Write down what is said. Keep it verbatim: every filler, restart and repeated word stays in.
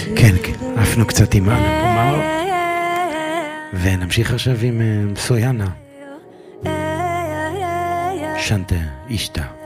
כן, כן, עפנו קצת עם אנה פומר, ונמשיך עכשיו עם סויאנה. שנטה אישתה.